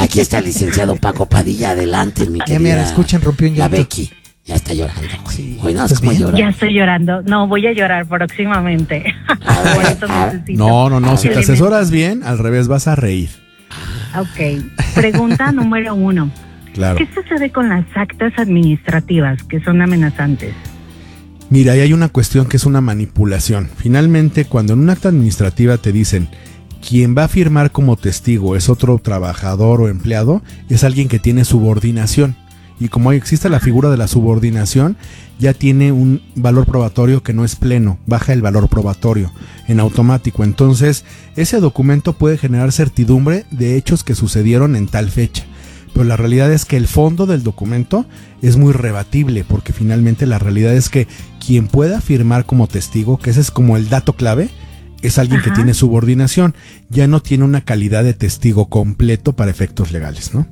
Aquí está el licenciado Paco Padilla, adelante, mi querida. Ya mira, escuchen, rompió un La llanto. Becky, ya está llorando. Sí. Hoy no, ¿Estás ¿cómo bien? llora? Ya estoy llorando. No, voy a llorar próximamente. Por eso necesito. No, si te Dime. asesoras bien, al revés vas a reír. Ok. Pregunta número 1. Claro. ¿Qué sucede con las actas administrativas que son amenazantes? Mira, ahí hay una cuestión que es una manipulación. Finalmente, cuando en una acta administrativa te dicen quien va a firmar como testigo es otro trabajador o empleado, es alguien que tiene subordinación. Y como existe la figura de la subordinación, ya tiene un valor probatorio que no es pleno, baja el valor probatorio en automático. Entonces, ese documento puede generar certidumbre de hechos que sucedieron en tal fecha. Pero la realidad es que el fondo del documento es muy rebatible, porque finalmente la realidad es que quien pueda firmar como testigo, que ese es como el dato clave, es alguien que tiene subordinación, ya no tiene una calidad de testigo completo para efectos legales, ¿no?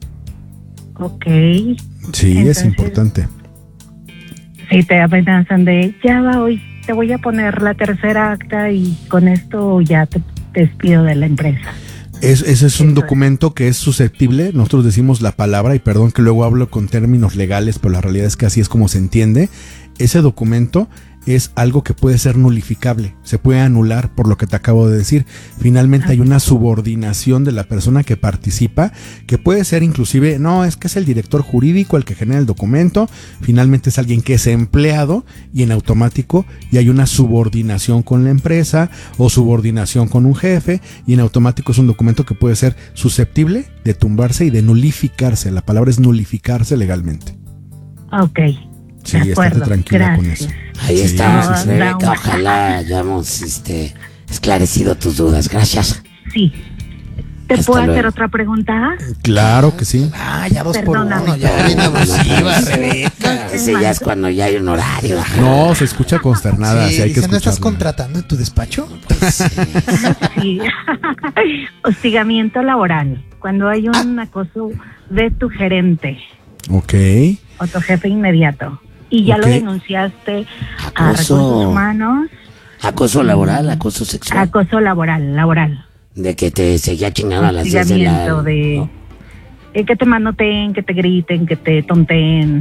Ok. Sí, Entonces, es importante. Si te amenazan de, ya va hoy, te voy a poner la tercera acta y con esto ya te despido de la empresa. Ese es un documento que es susceptible, nosotros decimos la palabra, y perdón que luego hablo con términos legales, pero la realidad es que así es como se entiende. Ese documento es algo que puede ser nulificable, se puede anular por lo que te acabo de decir. Finalmente hay una subordinación de la persona que participa, que puede ser inclusive, no, es que es el director jurídico el que genera el documento, finalmente es alguien que es empleado y en automático y hay una subordinación con la empresa o subordinación con un jefe y en automático es un documento que puede ser susceptible de tumbarse y de nulificarse. La palabra es nulificarse legalmente. Ok. Sí, de estate acuerdo, tranquila con gracias. eso. Ahí Sí, estamos, sí, sí. Rebeca. Ojalá hayamos esclarecido tus dudas. Gracias. Sí. ¿Te Hasta puedo luego. hacer otra pregunta? Claro que sí. Ya 2 por 1, Perdóname. ya bien abusiva, Rebeca. Ese ya es cuando ya hay un horario. No, se escucha consternada, sí, hay que dice, ¿no estás escucharla. contratando en tu despacho? Sí. Hostigamiento laboral. Cuando hay un acoso de tu gerente Ok. o tu jefe inmediato y ya Ok. lo denunciaste a Acoso. recursos humanos, Acoso laboral, acoso sexual. acoso laboral. De que te seguía chingando a las 10 de la... Hostigamiento de ¿no? que te manoteen, que te griten, que te tonteen.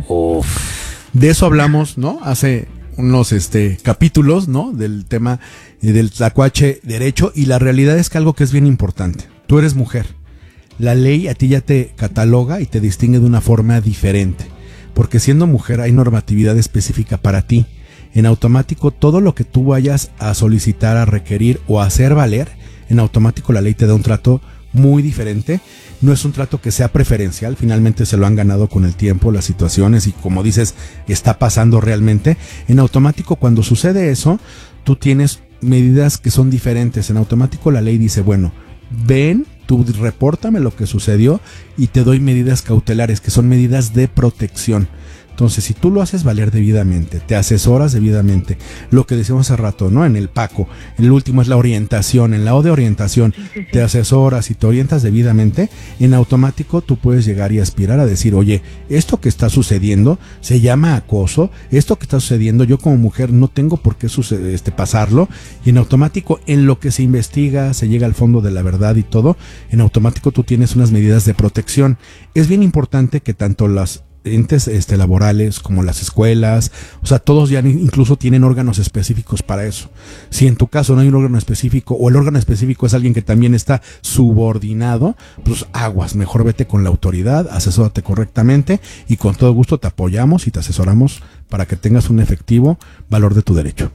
Uf. De eso hablamos, ¿no? Hace unos capítulos, ¿no? Del tema del tlacuache derecho, y la realidad es que algo que es bien importante. Tú eres mujer. La ley a ti ya te cataloga y te distingue de una forma diferente, porque siendo mujer hay normatividad específica para ti. En automático, todo lo que tú vayas a solicitar, a requerir o a hacer valer, en automático la ley te da un trato muy diferente. No es un trato que sea preferencial, finalmente se lo han ganado con el tiempo, las situaciones, y como dices, está pasando realmente. En automático, cuando sucede eso, tú tienes medidas que son diferentes. En automático la ley dice, bueno, ven, tú repórtame lo que sucedió y te doy medidas cautelares, que son medidas de protección. Entonces, si tú lo haces valer debidamente, te asesoras debidamente, lo que decíamos hace rato, ¿no? En el PACO, el último es la orientación, en la O de orientación, Sí. te asesoras y te orientas debidamente, en automático tú puedes llegar y aspirar a decir, oye, esto que está sucediendo se llama acoso, esto que está sucediendo yo como mujer no tengo por qué pasarlo, y en automático, en lo que se investiga, se llega al fondo de la verdad y todo, en automático tú tienes unas medidas de protección. Es bien importante que tanto las entes laborales como las escuelas, o sea, todos ya incluso tienen órganos específicos para eso. Si en tu caso no hay un órgano específico o el órgano específico es alguien que también está subordinado, pues aguas, mejor vete con la autoridad, asesórate correctamente y con todo gusto te apoyamos y te asesoramos para que tengas un efectivo valor de tu derecho.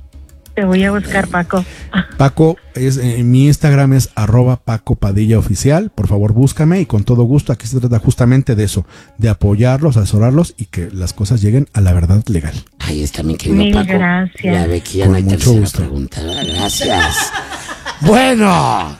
Te voy a buscar, Paco. Paco, mi Instagram es @PacoPadillaOficial. Por favor, búscame y con todo gusto. Aquí se trata justamente de eso, de apoyarlos, asesorarlos y que las cosas lleguen a la verdad legal. Ahí está mi querido Mil Paco. gracias. Ya ve que ya Con no hay mucho tercera gusto. pregunta. Gracias. Bueno.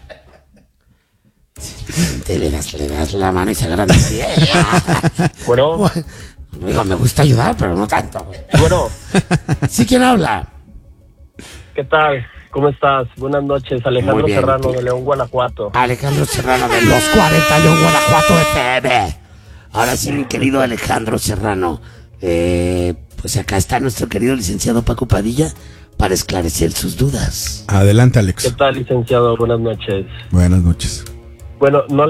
Te le das la mano y se agarran el pie. Bueno, Digo, me gusta ayudar, pero no tanto. bueno, ¿Sí quién habla? ¿qué tal? ¿Cómo estás? Buenas noches, Muy Alejandro bien. Serrano de León, Guanajuato. Alejandro Serrano de los 40 León, Guanajuato FM. Ahora sí, mi querido Alejandro Serrano. Pues acá está nuestro querido licenciado Paco Padilla para esclarecer sus dudas. Adelante, ¿Qué Alex. tal, licenciado? Buenas noches. Buenas noches. Bueno, no